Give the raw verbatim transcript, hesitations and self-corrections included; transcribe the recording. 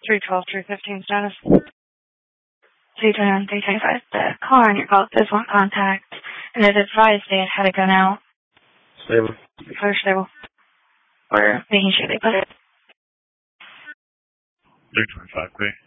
three twelve, three fifteen status. two twenty-one, three twenty-five. The caller on your call says one contact, and it advised they had had a gun out. Stable. Clear stable. We're making sure they put it. three twenty-five, great.